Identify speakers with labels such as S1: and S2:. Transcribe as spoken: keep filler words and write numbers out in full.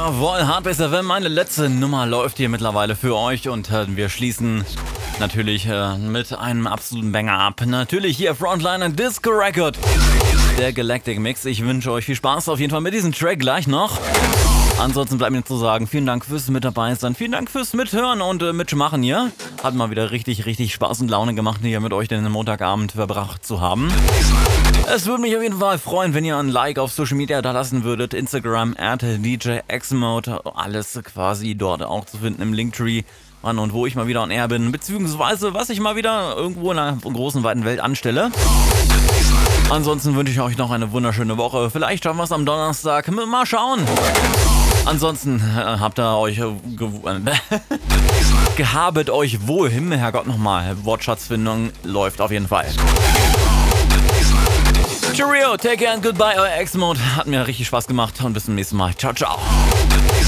S1: Jawohl, Hardbase F M, meine letzte Nummer läuft hier mittlerweile für euch und äh, wir schließen natürlich äh, mit einem absoluten Banger ab. Natürlich hier Frontliner Disco Record, der Galactic Mix. Ich wünsche euch viel Spaß auf jeden Fall mit diesem Track gleich noch. Ansonsten bleibt mir zu sagen, vielen Dank fürs mit dabei sein, vielen Dank fürs Mithören und äh, Mitmachen hier. Hat mal wieder richtig, richtig Spaß und Laune gemacht, hier mit euch den Montagabend verbracht zu haben. Es würde mich auf jeden Fall freuen, wenn ihr ein Like auf Social Media da lassen würdet. Instagram, at D J X-Mode, alles quasi dort auch zu finden im Linktree. Wann und wo ich mal wieder on air bin, beziehungsweise was ich mal wieder irgendwo in einer großen, weiten Welt anstelle. Ansonsten wünsche ich euch noch eine wunderschöne Woche. Vielleicht schaffen wir es am Donnerstag. Mal schauen. Ansonsten äh, habt ihr euch äh, gehabet euch wohl. Himmel, Herrgott, nochmal. Wortschatzfindung läuft auf jeden Fall. Cheerio, take care and goodbye, euer X-Mode. Hat mir richtig Spaß gemacht und bis zum nächsten Mal. Ciao, ciao.